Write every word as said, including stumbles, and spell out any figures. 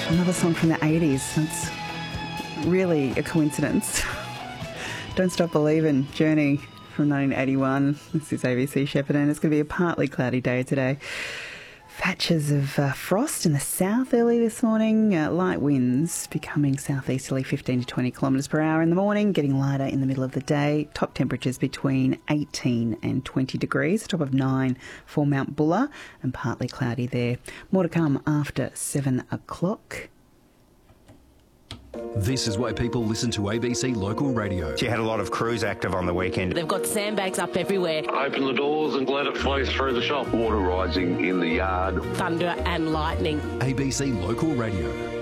Another song from the eighties. It's really a coincidence. Don't Stop Believin', Journey from nineteen eighty-one. This is A B C Shepparton. It's going to be a partly cloudy day today. Patches of uh, frost in the south early this morning. Uh, light winds becoming southeasterly fifteen to twenty kilometres per hour in the morning, getting lighter in the middle of the day. Top temperatures between eighteen and twenty degrees, top of nine for Mount Buller, and partly cloudy there. More to come after seven o'clock. This is why people listen to A B C Local Radio. You had a lot of crews active on the weekend. They've got sandbags up everywhere. Open the doors and let it flow through the shop. Water rising in the yard. Thunder and lightning. A B C Local Radio.